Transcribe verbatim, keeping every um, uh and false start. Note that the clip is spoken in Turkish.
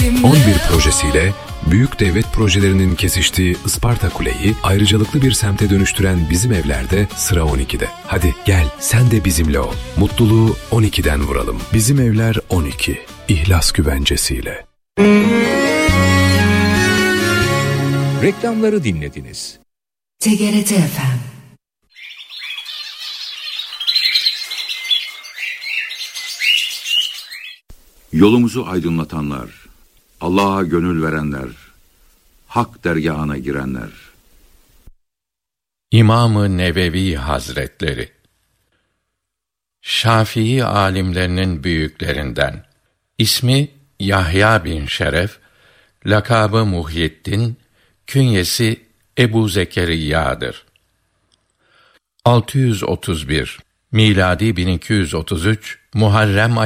on bir projesiyle büyük devlet projelerinin kesiştiği Isparta Kule'yi ayrıcalıklı bir semte dönüştüren Bizim Evler'de sıra on ikide. Hadi gel sen de bizimle ol. Mutluluğu on ikiden vuralım. Bizim Evler on iki. İhlas güvencesiyle. Reklamları dinlediniz. T G R T F M. Yolumuzu aydınlatanlar, Allah'a gönül verenler, Hak dergâhına girenler. İmam-ı Nevevi Hazretleri, Şafii alimlerinin büyüklerinden, ismi Yahya bin Şeref, lakabı Muhyiddin, künyesi Ebu Zekeriya'dır. altı yüz otuz bir miladi bin iki yüz otuz üç Muharrem